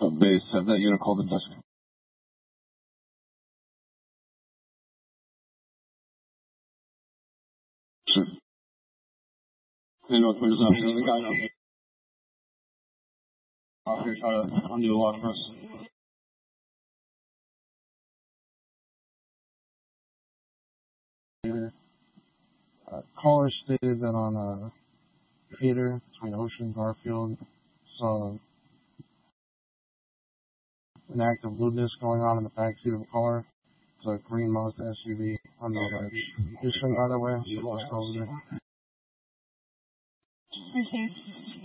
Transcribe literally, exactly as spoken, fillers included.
Uh, base, have that unit called the desk. Sure. Hey, North Point is up. There's a guy out there. Out here trying to undo a lot for us. Uh, caller stated that on a theater between Ocean and Garfield saw an act of lewdness going on in the backseat of a car. It's a green Mazda S U V on the right. You swing by the way, so over there. Okay.